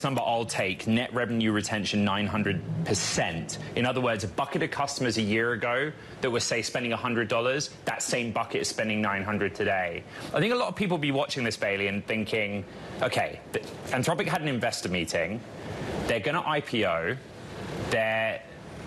Number I'll take, net revenue retention 900%. In other words, a bucket of customers a year ago that was, say, spending $100, that same bucket is spending $900 today. I think a lot of people will be watching this, Bailey, and thinking, okay, Anthropic had an investor meeting, they're going to IPO, their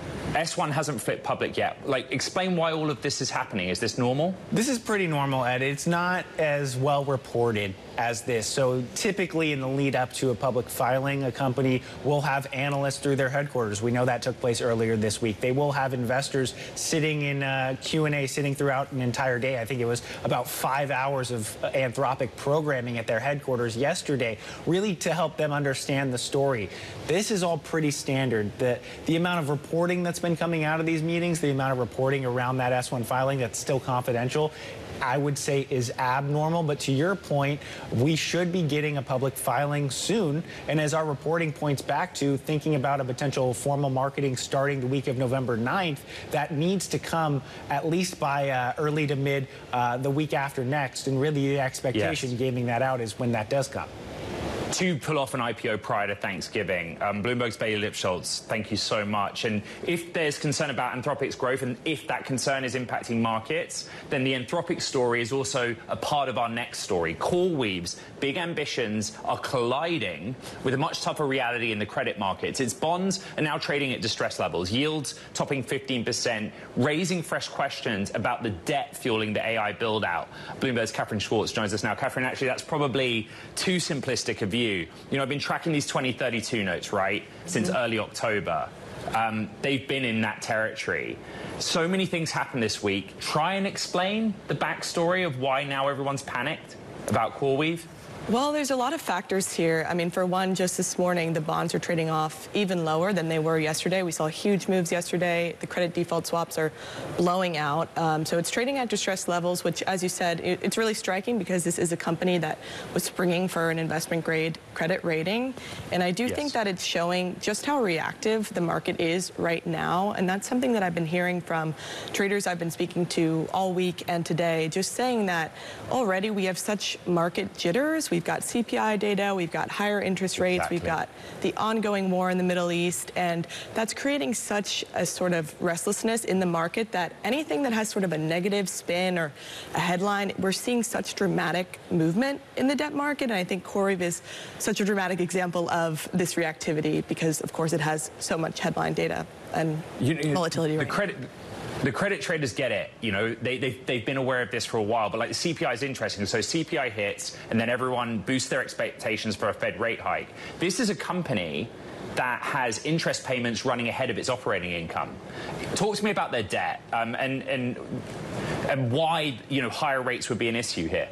S1 hasn't flipped public yet. Like, explain why all of this is happening. Is this normal? This is pretty normal, Ed. It's not as well reported as this. So typically in the lead up to a public filing, a company will have analysts through their headquarters. We know that took place earlier this week. They will have investors sitting in Q&A, sitting throughout an entire day. I think it was about 5 hours of Anthropic programming at their headquarters yesterday, really to help them understand the story. This is all pretty standard. The amount of reporting that's been coming out of these meetings, the amount of reporting around that S1 filing that's still confidential, I would say is abnormal. But to your point, we should be getting a public filing soon. And as our reporting points back to, thinking about a potential formal marketing starting the week of November 9th, that needs to come at least by early to mid the week after next. And really the expectation, gaming that out, is when that does come. To pull off an IPO prior to Thanksgiving. Bloomberg's Bailey Lipschultz, thank you so much. And if there's concern about Anthropic's growth, and if that concern is impacting markets, then the Anthropic story is also a part of our next story. CoreWeave's big ambitions are colliding with a much tougher reality in the credit markets. Its bonds are now trading at distress levels, yields topping 15%, raising fresh questions about the debt fueling the AI build-out. Bloomberg's Catherine Schwartz joins us now. Catherine, actually, that's probably too simplistic a view. You know, I've been tracking these 2032 notes, right, since early October. They've been in that territory. So many things happened this week. Try and explain the backstory of why now everyone's panicked about CoreWeave. Well, there's a lot of factors here. I mean, for one, just this morning, the bonds are trading off even lower than they were yesterday. We saw huge moves yesterday. The credit default swaps are blowing out. So it's trading at distressed levels, which, as you said, it's really striking because this is a company that was springing for an investment-grade credit rating. And I do think that it's showing just how reactive the market is right now. And that's something that I've been hearing from traders I've been speaking to all week and today, just saying that already we have such market jitters. We've got CPI data, we've got higher interest rates, we've got the ongoing war in the Middle East, and that's creating such a sort of restlessness in the market that anything that has sort of a negative spin or a headline, we're seeing such dramatic movement in the debt market. And I think CoreWeave is such a dramatic example of this reactivity because, of course, it has so much headline data and volatility right now. The credit traders get it. You know, they've been aware of this for a while, but like the CPI is interesting. So CPI hits, and then everyone boosts their expectations for a Fed rate hike. This is a company that has interest payments running ahead of its operating income. Talk to me about their debt and why, you know, higher rates would be an issue here.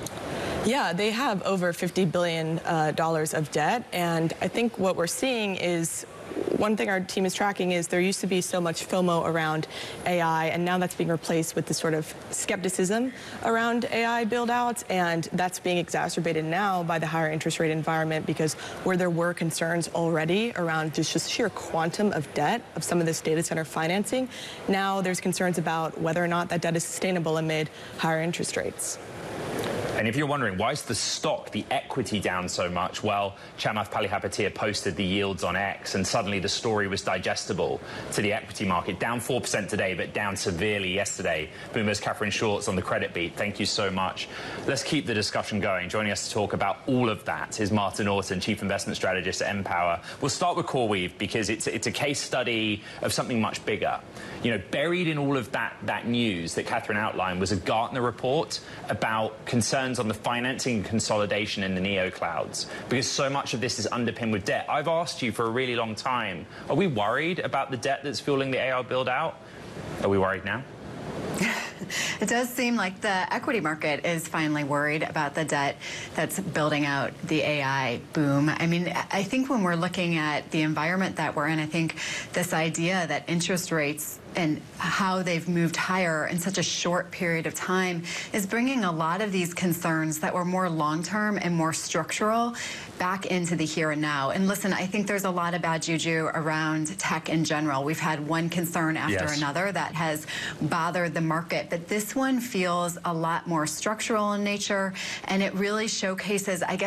Yeah, they have over $50 billion of debt, and I think what we're seeing is one thing our team is tracking is there used to be so much FOMO around AI, and now that's being replaced with this sort of skepticism around AI build-outs, and that's being exacerbated now by the higher interest rate environment because where there were concerns already around just sheer quantum of debt of some of this data center financing, now there's concerns about whether or not that debt is sustainable amid higher interest rates. And if you're wondering, why is the stock, the equity, down so much? Well, Chamath Palihapitiya posted the yields on X, and suddenly the story was digestible to the equity market. Down 4% today, but down severely yesterday. Bloomberg's Catherine Schwartz on the credit beat. Thank you so much. Let's keep the discussion going. Joining us to talk about all of that is Martin Orton, Chief Investment Strategist at Empower. We'll start with CoreWeave because it's a case study of something much bigger. You know, buried in all of that news that Catherine outlined was a Gartner report about concerns on the financing and consolidation in the neoclouds, because so much of this is underpinned with debt. I've asked you for a really long time, are we worried about the debt that's fueling the AI build-out? Are we worried now? It does seem like the equity market is finally worried about the debt that's building out the AI boom. I mean, I think when we're looking at the environment that we're in, I think this idea that interest rates and how they've moved higher in such a short period of time is bringing a lot of these concerns that were more long-term and more structural back into the here and now. And listen, I think there's a lot of bad juju around tech in general. We've had one concern after another that has bothered the market, but this one feels a lot more structural in nature, and it really showcases, I guess,